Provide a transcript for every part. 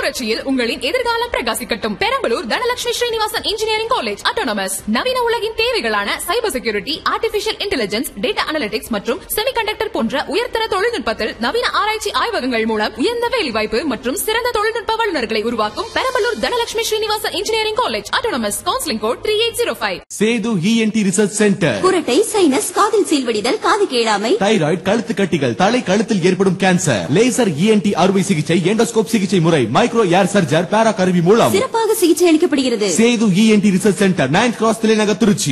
புரட்சியில் உங்களின் எதிர்காலம் பிரகாசிக்கட்டும். Perambalur Dhanalakshmi Srinivasan engineering college autonomous நவீன உலகின் தேவைகளான cyber security, artificial intelligence, data analytics மற்றும் செமிகண்டக்டர் போன்ற உயர்தர தொழில்நுட்பத்தில் நவீன ஆராய்ச்சி ஆய்வகங்கள் மூலம் உயர்ந்த வேலைவாய்ப்பு மற்றும் சிறந்த தொழில்நுட்ப வல்லுநர்களை உருவாக்கும் Perambalur Dhanalakshmi Srinivasan engineering college autonomous. Counselling code 3805. Setu ENT research centre. குரட்டை, சைனஸ், காதில் சீல்வடிதல், காது கேளாமை, தைராய்டு, கழுத்து கட்டிகள், தலை கழுத்தில் ஏற்படும் கேன்சர், லேசர் இஎன்டி அறுவை சிகிச்சை, எண்டோஸ்கோப் சிகிச்சை முறை, மைக்ரோ ஏர் சர்ஜர், பேரா கருவி மூலம் சிறப்பாக சிகிச்சை அளிக்கப்படுகிறது. Setu ENT research centre, 9th cross தலைநகர், திருச்சி.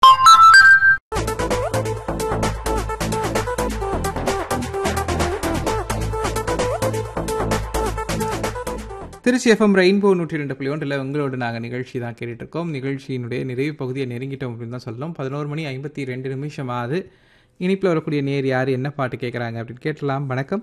திருச்சி எஃப்எம் ரெயின்போ 102.1 உங்களோட நாங்கள் நிகழ்ச்சி தான் கேட்டுட்டு இருக்கோம். நிகழ்ச்சியினுடைய நிறைவு பகுதியை நெருங்கிட்டோம் அப்படின்னு தான் சொல்லலாம். 11:52 ஆகுது. இனிப்பில் வரக்கூடிய நேர் யார், என்ன பாட்டு கேட்குறாங்க அப்படின்னு கேட்டலாம். வணக்கம்.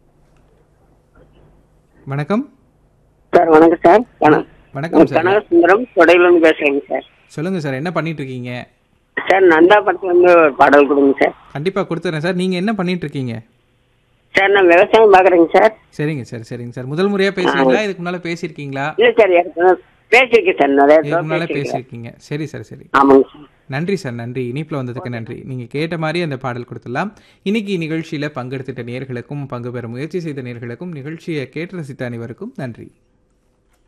வணக்கம் சார். வணக்கம் சார். வணக்கம் சார். கனகசுந்தரம் கொடையிலிருந்து பேசுறேங்க சார். சொல்லுங்க சார், என்ன பண்ணிட்டு இருக்கீங்க சார்? நந்தா படத்துல இருந்து ஒரு பாடல் கொடுங்க சார். கண்டிப்பாக கொடுத்துறேன் சார். நீங்கள் என்ன பண்ணிட்டு இருக்கீங்க சார்? நான் விவசாயம் பாக்குறேங்க சார். சரிங்க சார். சரிங்க சார். முதல் முறையாக பேசுறீங்களா, இதுக்கு முன்னால பேசியிருக்கீங்களா? இல்ல சார், பேசிருக்கேன் சார், நிறைய இதுக்கு முன்னால பேசியிருக்கீங்க. சரி சார். சரி, ஆமாங்க சார். நன்றி சார். நன்றி. இனிப்பில் வந்ததுக்கு நன்றி. நீங்கள் கேட்ட மாதிரி அந்த பாடல் கொடுத்துடலாம். இன்னைக்கு நிகழ்ச்சியில் பங்கெடுத்துட்ட நேர்களுக்கும் பங்கு பெற முயற்சி செய்த நேர்களுக்கும் நிகழ்ச்சியை கேட்டு ரசித்த அனைவருக்கும் நன்றி.